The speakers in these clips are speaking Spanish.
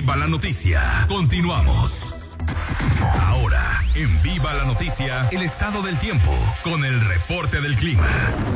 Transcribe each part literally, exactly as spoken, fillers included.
Viva la Noticia. Continuamos. Ahora, en Viva la Noticia, el estado del tiempo, con el reporte del clima.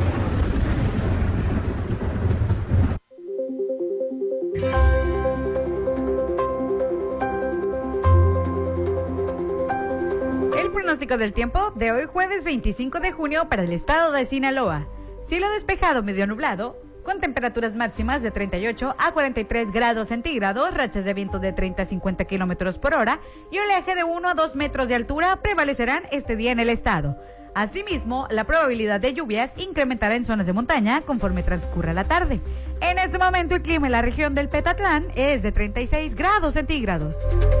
El pronóstico del tiempo de hoy jueves veinticinco de junio para el estado de Sinaloa. Cielo despejado medio nublado, con temperaturas máximas de treinta y ocho a cuarenta y tres grados centígrados, rachas de viento de treinta a cincuenta kilómetros por hora y oleaje de uno a dos metros de altura prevalecerán este día en el estado. Asimismo, la probabilidad de lluvias incrementará en zonas de montaña conforme transcurra la tarde. En este momento el clima en la región del Petatlán es de treinta y seis grados centígrados.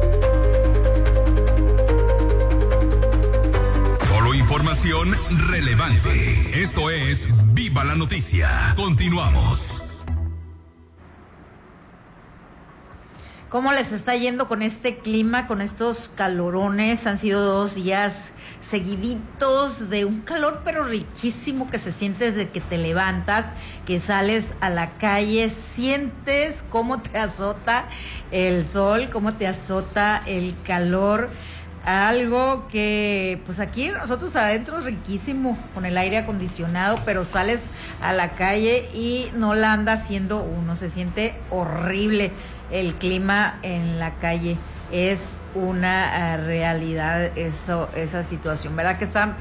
Información relevante. Esto es Viva la Noticia. Continuamos. ¿Cómo les está yendo con este clima, con estos calorones? Han sido dos días seguiditos de un calor pero riquísimo que se siente desde que te levantas, que sales a la calle, sientes cómo te azota el sol, cómo te azota el calor. Algo que, pues aquí nosotros adentro es riquísimo con el aire acondicionado, pero sales a la calle y no la anda haciendo uno, se siente horrible el clima en la calle. Es una uh, realidad eso, esa situación, ¿verdad que están?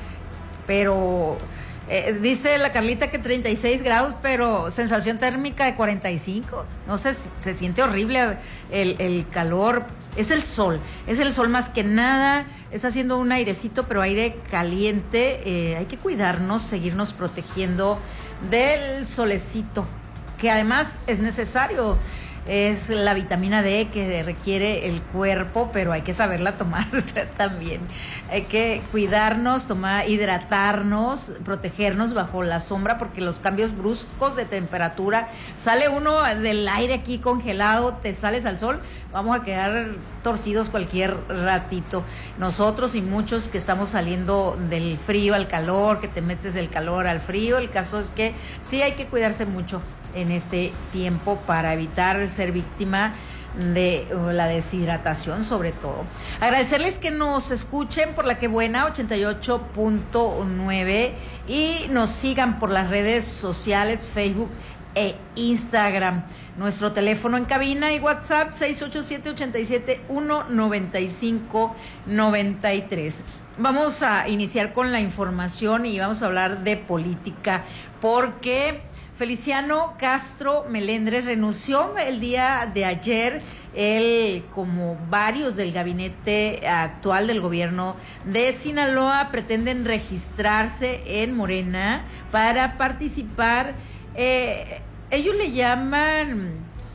Pero eh, dice la Carlita que treinta y seis grados, pero sensación térmica de cuarenta y cinco, no sé, se siente horrible el, el calor. Es el sol, es el sol más que nada, está haciendo un airecito, pero aire caliente. Eh, hay que cuidarnos, seguirnos protegiendo del solecito, que además es necesario. Es la vitamina D que requiere el cuerpo, pero hay que saberla tomar también. Hay que cuidarnos, tomar, hidratarnos, protegernos bajo la sombra, porque los cambios bruscos de temperatura, sale uno del aire aquí congelado, te sales al sol, vamos a quedar torcidos cualquier ratito. Nosotros y muchos que estamos saliendo del frío al calor, que te metes del calor al frío, el caso es que sí hay que cuidarse mucho en este tiempo para evitar ser víctima de la deshidratación, sobre todo. Agradecerles que nos escuchen por la que buena ochenta y ocho punto nueve y nos sigan por las redes sociales, Facebook e Instagram. Nuestro teléfono en cabina y WhatsApp seis ocho siete, ocho siete uno, nueve cinco nueve tres. Vamos a iniciar con la información y vamos a hablar de política, porque Feliciano Castro Melendres renunció el día de ayer. Él, como varios del gabinete actual del gobierno de Sinaloa, pretenden registrarse en Morena para participar. Eh, ellos le llaman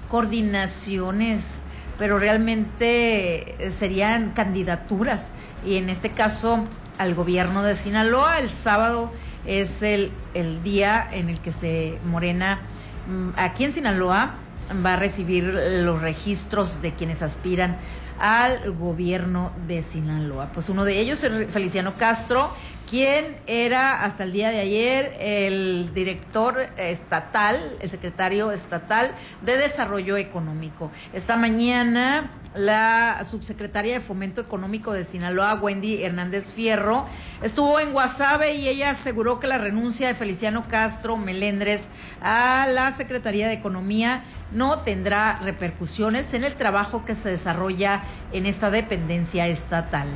coordinaciones, pero realmente serían candidaturas. Y en este caso, al gobierno de Sinaloa, el sábado es el, el día en el que se Morena, aquí en Sinaloa, va a recibir los registros de quienes aspiran al gobierno de Sinaloa. Pues uno de ellos es Feliciano Castro, quien era hasta el día de ayer el director estatal, el secretario estatal de Desarrollo Económico. Esta mañana la subsecretaria de Fomento Económico de Sinaloa, Wendy Hernández Fierro, estuvo en Guasave y ella aseguró que la renuncia de Feliciano Castro Melendres a la Secretaría de Economía no tendrá repercusiones en el trabajo que se desarrolla en esta dependencia estatal.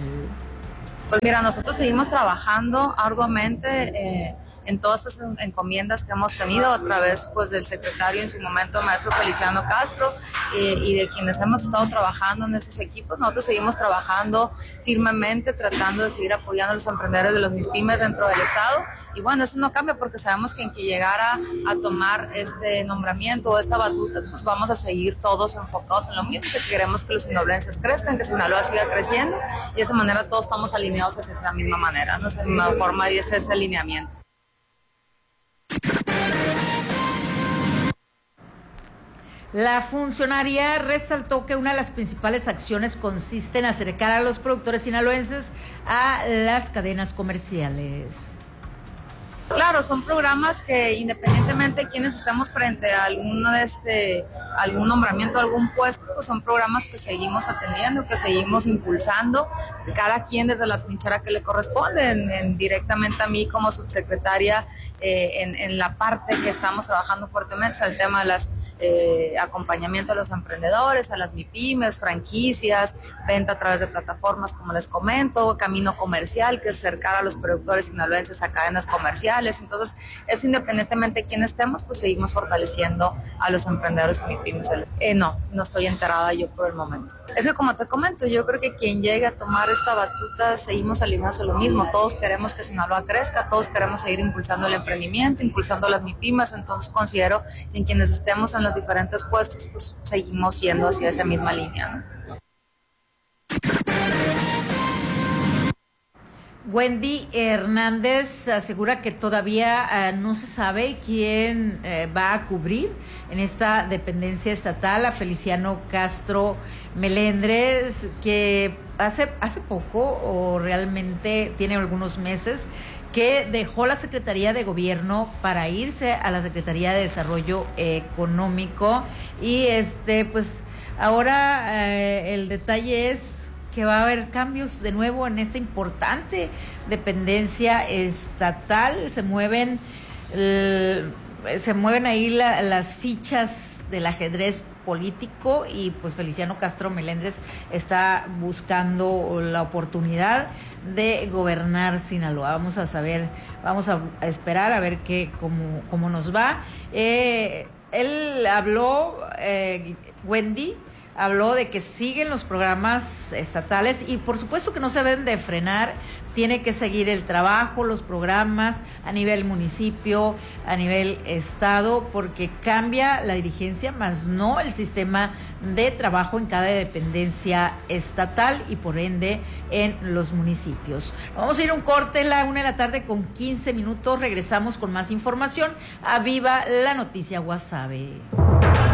Pues mira, nosotros seguimos trabajando arduamente eh, en todas esas encomiendas que hemos tenido a través pues del secretario en su momento, maestro Feliciano Castro, eh, y de quienes hemos estado trabajando en esos equipos. Nosotros seguimos trabajando firmemente, tratando de seguir apoyando a los emprendedores de los MIPYMES dentro del estado, y bueno, eso no cambia porque sabemos que en que llegara a tomar este nombramiento o esta batuta, pues vamos a seguir todos enfocados en lo mismo, que queremos que los sinaloenses crezcan, que Sinaloa siga creciendo, y de esa manera todos estamos alineados hacia esa misma manera, ¿no? Esa misma forma y ese, ese alineamiento. La funcionaria resaltó que una de las principales acciones consiste en acercar a los productores sinaloenses a las cadenas comerciales. Claro, son programas que independientemente de quienes estamos frente a alguno de este, algún nombramiento, algún puesto, pues son programas que seguimos atendiendo, que seguimos impulsando, cada quien desde la trinchera que le corresponde, en, en, directamente a mí como subsecretaria, eh, en, en la parte que estamos trabajando fuertemente, es el tema de las eh, acompañamiento a los emprendedores, a las MIPYMES, franquicias, venta a través de plataformas, como les comento, camino comercial, que es acercar a los productores sinaloenses a cadenas comerciales. Entonces, eso independientemente de quién estemos, pues seguimos fortaleciendo a los emprendedores y MIPYMES. Eh, no, no estoy enterada yo por el momento. Es que como te comento, yo creo que quien llegue a tomar esta batuta, seguimos alineados a lo mismo. Todos queremos que Sinaloa crezca, todos queremos seguir impulsando el emprendimiento, impulsando las MIPYMES. Entonces considero que en quienes estemos en los diferentes puestos, pues seguimos yendo hacia esa misma línea, ¿no? Wendy Hernández asegura que todavía uh, no se sabe quién uh, va a cubrir en esta dependencia estatal a Feliciano Castro Melendres, que hace, hace poco o realmente tiene algunos meses que dejó la Secretaría de Gobierno para irse a la Secretaría de Desarrollo Económico. Y este pues ahora uh, el detalle es que va a haber cambios de nuevo en esta importante dependencia estatal. Se mueven eh, se mueven ahí la, las fichas del ajedrez político, y pues Feliciano Castro Melendres está buscando la oportunidad de gobernar Sinaloa. Vamos a saber, vamos a, a esperar a ver qué cómo, cómo nos va. Eh, él habló, eh, Wendy, habló de que siguen los programas estatales y por supuesto que no se deben de frenar, tiene que seguir el trabajo, los programas a nivel municipio, a nivel estado, porque cambia la dirigencia, más no el sistema de trabajo en cada dependencia estatal y por ende en los municipios. Vamos a ir a un corte, la una de la tarde con quince minutos, regresamos con más información a Viva la Noticia Guasave.